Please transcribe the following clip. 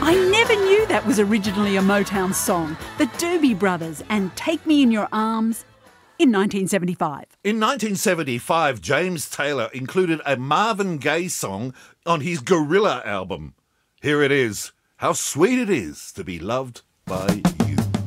I never knew that was originally a Motown song. The Doobie Brothers and Take Me in Your Arms in 1975. In 1975, James Taylor included a Marvin Gaye song on his Gorilla album. Here it is, How Sweet It Is to Be Loved by You.